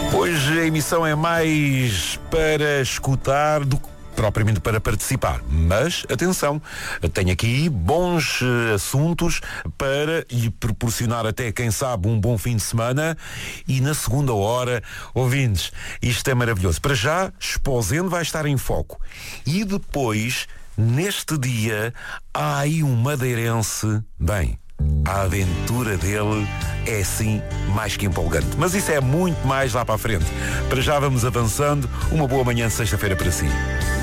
Hoje a emissão é mais para escutar do que propriamente para participar. Mas, atenção, tenho aqui bons assuntos para lhe proporcionar até, quem sabe, um bom fim de semana. E na segunda hora, ouvintes, isto é maravilhoso. Para já, Esposende vai estar em foco. E depois, neste dia, há aí um madeirense, bem, a aventura dele é sim mais que empolgante. Mas isso é muito mais lá para a frente. Para já vamos avançando. Uma boa manhã de sexta-feira para si.